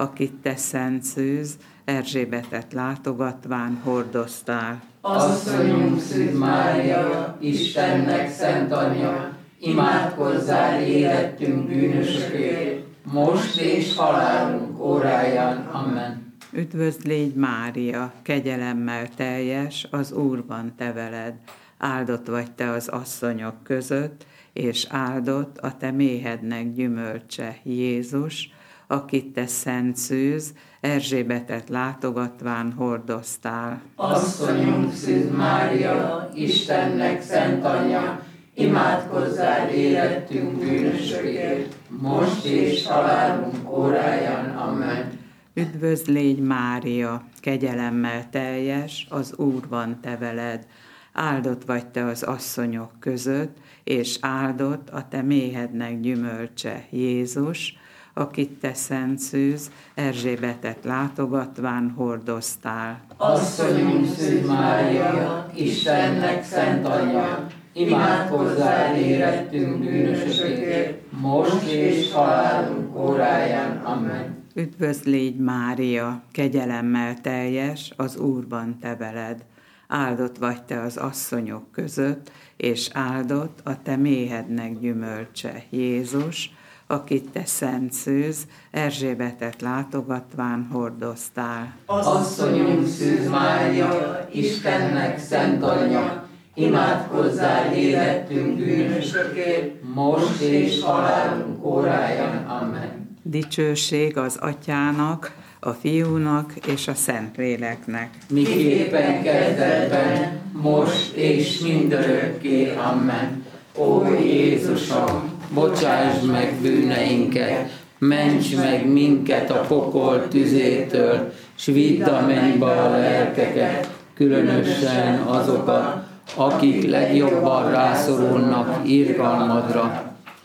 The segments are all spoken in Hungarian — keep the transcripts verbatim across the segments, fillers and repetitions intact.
akit te szent szűz, Erzsébetet látogatván hordoztál. Asszonyunk Szűz Mária, Istennek szent anyja, imádkozzál érettünk bűnösökért, most és halálunk óráján. Amen. Üdvözl légy Mária, kegyelemmel teljes, az Úr van te veled. Áldott vagy te az asszonyok között, és áldott a te méhednek gyümölcse, Jézus, akit te szent szűz, Erzsébetet látogatván hordoztál. Asszonyunk Szűz Mária, Istennek szent anyja, imádkozzál érettünk bűnösökért, most és halálunk óráján. Amen. Üdvözl légy Mária, kegyelemmel teljes, az Úr van te veled. Áldott vagy te az asszonyok között, és áldott a te méhednek gyümölcse, Jézus, akit te szent szűz, Erzsébetet látogatván hordoztál. Asszonyunk Szűz Mária, Istennek szent anyja, imádkozzál érettünk bűnösökért, most és halálunk óráján. Amen. Üdvözl légy Mária, kegyelemmel teljes, az Úr van te veled. Áldott vagy te az asszonyok között, és áldott a te méhednek gyümölcse, Jézus, akit te szent szűz, Erzsébetet látogatván hordoztál. Asszonyunk Szűz Mária, Istennek szent anyja, imádkozzál érettünk bűnösökért, most és halálunk óráján. Amen. Dicsőség az Atyának, a Fiúnak és a Szentléleknek. Miképpen kezdetben, most és mindörökké. Amen. Ó Jézusom, bocsáss meg bűneinket, ments meg minket a pokol tüzétől, s vidd a mennybe a lelkeket, különösen azokat, akik legjobban rászorulnak irgalmadra.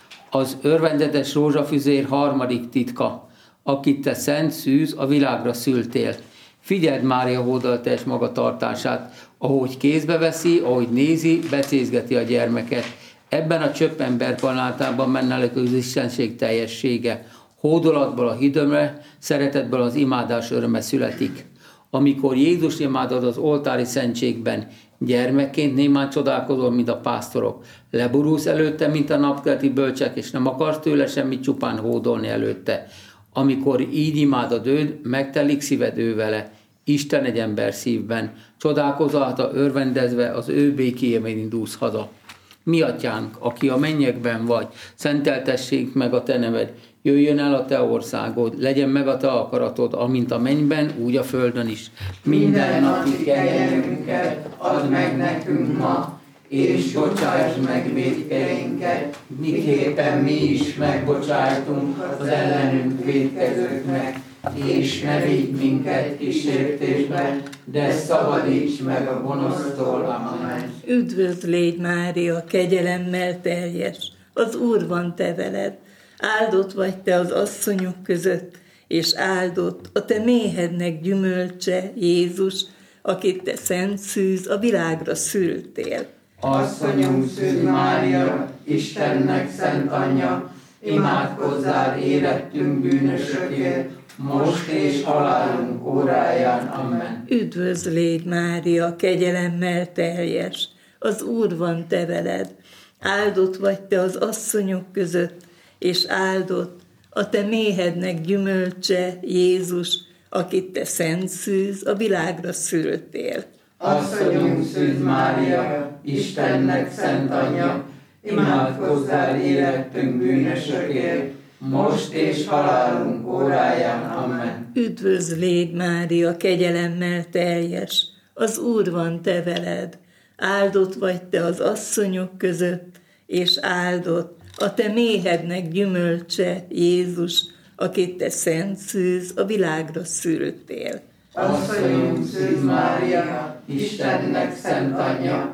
Az örvendetes rózsafüzér harmadik titka, akit te szent szűz, a világra szültél. Figyeld Mária hódoltes magatartását, ahogy kézbe veszi, ahogy nézi, becézgeti a gyermeket. Ebben a csöppember planáltában menne az istenség teljessége. Hódolatból a hidömre, szeretetből az imádás öröme születik. Amikor Jézus imádod az oltári szentségben, gyermekként némán csodálkozol, mint a pásztorok. Leborulsz előtte, mint a napkelti bölcsek, és nem akarsz tőle semmit, csupán hódolni előtte. Amikor így imádod őt, megtelik szíved ő vele. Isten egy ember szívben. Csodálkozolta örvendezve, az ő békéjében indulsz haza. Mi atyánk, aki a mennyekben vagy, szenteltessék meg a te neved, jöjjön el a te országod, legyen meg a te akaratod, amint a mennyben, úgy a földön is. Minden napi kenyerünket add meg nekünk ma, és bocsáss meg vétkeinket, miképpen mi is megbocsájtunk az ellenünk vétkezőknek, és ne vigy minket kísértésbe, de szabadíts meg a gonosztól. Amen. Üdvözl légy Mária, kegyelemmel teljes, az Úr van te veled. Áldott vagy te az asszonyok között, és áldott a te méhednek gyümölcse, Jézus, akit te szent szűz, a világra szültél. Asszonyunk Szűz Mária, Istennek szent anyja, imádkozzál érettünk bűnösökért, most és halálunk óráján. Amen. Üdvözl légy Mária, kegyelemmel teljes, az Úr van te veled. Áldott vagy te az asszonyok között, és áldott a te méhednek gyümölcse, Jézus, akit te szent szűz, a világra szültél. Asszonyunk Szűz Mária, Istennek szent anyja, imádkozzál érettünk bűnösökért, most és halálunk óráján. Amen. Üdvözl légy Mária, kegyelemmel teljes, az Úr van te veled. Áldott vagy te az asszonyok között, és áldott a te méhednek gyümölcse, Jézus, akit te szent szűz, a világra szültél. Asszonyunk Szűz Mária, Istennek szent anyja,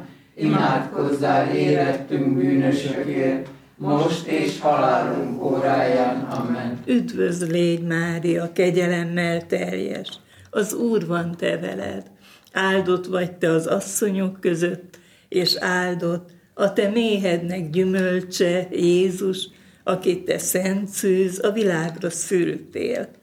imádkozzál érettünk bűnösökért, most és halálunk óráján. Amen. Üdvözl légy Mária, kegyelemmel teljes, az Úr van te veled. Áldott vagy te az asszonyok között, és áldott a te méhednek gyümölcse, Jézus, akit te szent szűz, a világra szültél.